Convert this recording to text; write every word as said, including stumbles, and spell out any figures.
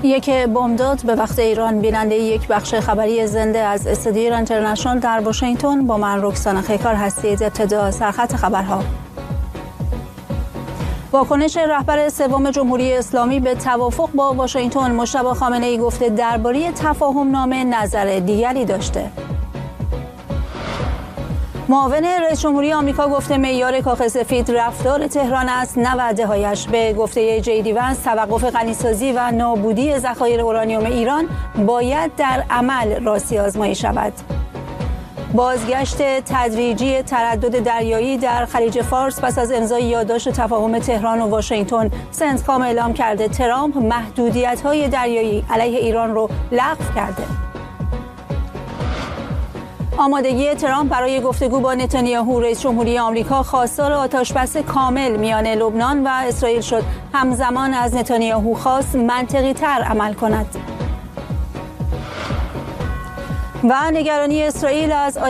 یک بمبداد به وقت ایران. بیننده یک بخش خبری زنده از استودیو ایران اینترنشنال در واشنگتن با من رکسانا خیکار هستید. ابتدا سرخط خبرها. واکنش رهبر سوم جمهوری اسلامی به توافق با واشنگتن. مجتبی خامنه‌ای گفته درباره تفاهم نامه نظر دیگری داشته. معاون رئیس جمهوری آمریکا گفته معیار کاخ سفید رفتار تهران است نه وعده‌هایش. به گفته جی دی ونس توقف غنیسازی و نابودی ذخایر اورانیوم ایران باید در عمل راستی آزمایی شود. بازگشت تدریجی تردد دریایی در خلیج فارس پس از امضای یادداشت تفاهم تهران و واشنگتن. سنتکام اعلام کرده ترامپ محدودیت‌های دریایی علیه ایران رو لغو کرده. آمادگی ترامپ برای گفتگو با نتانیاهو. رئیس جمهوری آمریکا خواستار آتش‌بس کامل میان لبنان و اسرائیل شد. همزمان از نتانیاهو خواست منطقی‌تر عمل کند. و نگرانی اسرائیل از